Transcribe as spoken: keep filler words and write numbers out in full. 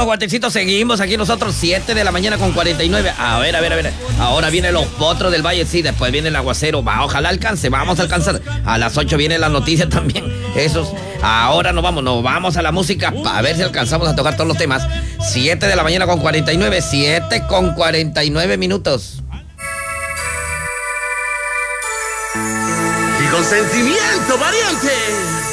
seguimos, guatecitos, seguimos aquí nosotros, siete de la mañana con cuarenta y nueve. A ver, a ver, a ver. Ahora vienen los potros del Valle, sí, después viene el aguacero. Va, ojalá alcance, vamos a alcanzar. A las ocho viene la noticia también. Esos. Ahora nos vamos, nos vamos a la música para ver si alcanzamos a tocar todos los temas. siete de la mañana con cuarenta y nueve, siete con cuarenta y nueve minutos. Y con sentimiento, variante.